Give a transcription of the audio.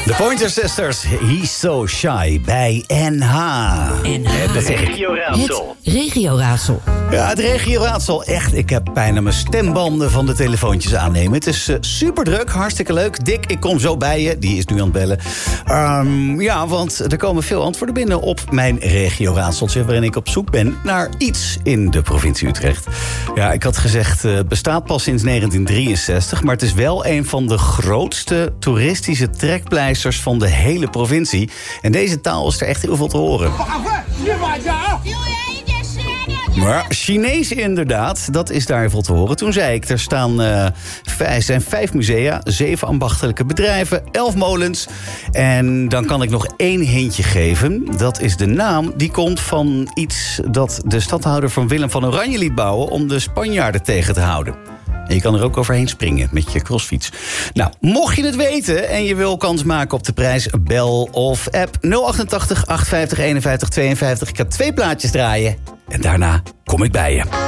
De Pointer Sisters, He's So Shy bij NH. Het regioraadsel. Het regioraadsel. Ja, het regioraadsel. Echt, ik heb pijn aan mijn stembanden van de telefoontjes aannemen. Het is super druk, hartstikke leuk. Dick, ik kom zo bij je. Die is nu aan het bellen. Ja, want er komen veel antwoorden binnen op mijn regioraadseltje, waarin ik op zoek ben naar iets in de provincie Utrecht. Ja, ik had gezegd, het bestaat pas sinds 1963... maar het is wel een van de grootste toeristische trekpleisters van de hele provincie. En deze taal is er echt heel veel te horen. Maar Chinees inderdaad, dat is daar veel te horen. Toen zei ik, er zijn 5 musea, 7 ambachtelijke bedrijven, 11 molens. En dan kan ik nog 1 hintje geven. Dat is de naam, die komt van iets dat de stadhouder van Willem van Oranje liet bouwen om de Spanjaarden tegen te houden. En je kan er ook overheen springen met je crossfiets. Nou, mocht je het weten en je wil kans maken op de prijs, bel of app 088 850 51 52. Ik ga 2 plaatjes draaien en daarna kom ik bij je.